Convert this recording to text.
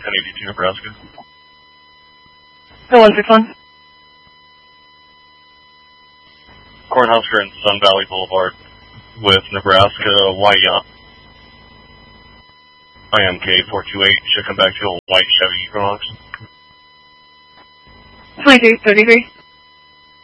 1082 Nebraska. 0161. Courthouse here in Sun Valley Boulevard with Nebraska Wyatt. IMK 428 should come back to a white Chevy Equinox. 2233.